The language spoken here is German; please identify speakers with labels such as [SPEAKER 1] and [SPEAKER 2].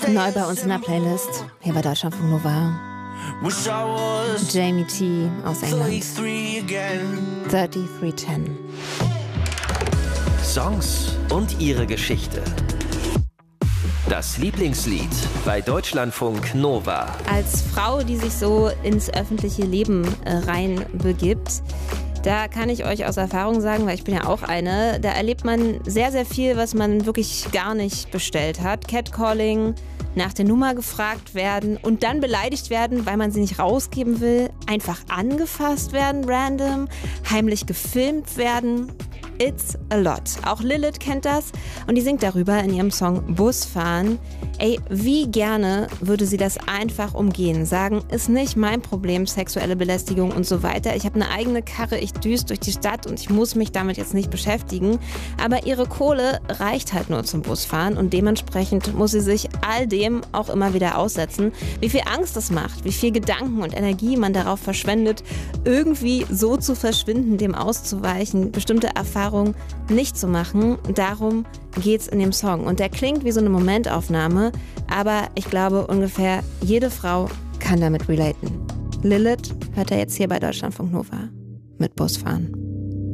[SPEAKER 1] Neu bei uns in der Playlist, hier bei Deutschlandfunk Nova. Jamie T aus England. 3310.
[SPEAKER 2] Songs und ihre Geschichte. Das Lieblingslied bei Deutschlandfunk Nova.
[SPEAKER 1] Als Frau, die sich so ins öffentliche Leben reinbegibt, da kann ich euch aus Erfahrung sagen, weil ich bin ja auch eine, da erlebt man sehr, sehr viel, was man wirklich gar nicht bestellt hat. Catcalling, nach der Nummer gefragt werden und dann beleidigt werden, weil man sie nicht rausgeben will. Einfach angefasst werden, random, heimlich gefilmt werden. It's a lot. Auch Lilith kennt das und die singt darüber in ihrem Song Busfahren. Ey, wie gerne würde sie das einfach umgehen. Sagen, ist nicht mein Problem, sexuelle Belästigung und so weiter. Ich habe eine eigene Karre, ich düse durch die Stadt und ich muss mich damit jetzt nicht beschäftigen. Aber ihre Kohle reicht halt nur zum Busfahren und dementsprechend muss sie sich all dem auch immer wieder aussetzen. Wie viel Angst das macht, wie viel Gedanken und Energie man darauf verschwendet, irgendwie so zu verschwinden, dem auszuweichen, bestimmte Erfahrungen nicht zu machen. Darum geht's in dem Song. Und der klingt wie so eine Momentaufnahme, aber ich glaube, ungefähr jede Frau kann damit relaten. Lilith hört er jetzt hier bei Deutschlandfunk Nova mit Busfahren.